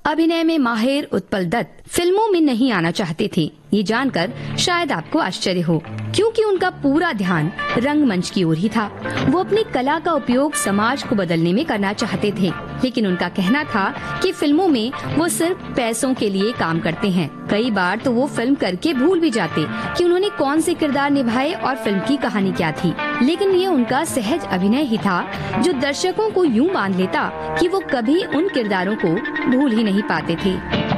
अभिनय में माहिर उत्पल दत्त फिल्मों में नहीं आना चाहते थे। ये जानकर शायद आपको आश्चर्य हो, क्योंकि उनका पूरा ध्यान रंगमंच की ओर ही था। वो अपनी कला का उपयोग समाज को बदलने में करना चाहते थे, लेकिन उनका कहना था कि फिल्मों में वो सिर्फ पैसों के लिए काम करते हैं। कई बार तो वो फिल्म करके भूल भी जाते कि उन्होंने कौन से किरदार निभाए और फिल्म की कहानी क्या थी। लेकिन ये उनका सहज अभिनय ही था जो दर्शकों को यूं बांध लेता कि वो कभी उन किरदारों को भूल ही नहीं पाते थे।